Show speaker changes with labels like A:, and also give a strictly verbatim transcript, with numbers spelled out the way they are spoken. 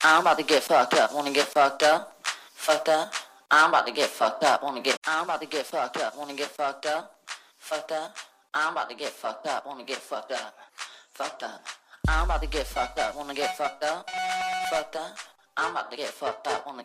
A: I'm about to get fucked up. Wanna get fucked up? Fucked up? I'm about to get fucked up. Wanna get I'm about to get fucked up. Wanna get fucked up? Fucked up? I'm about to get fucked up. Wanna get fucked up? Fucked up. I'm about to get fucked up. Wanna get fucked up? Fucked up? I'm about to get fucked up. Wanna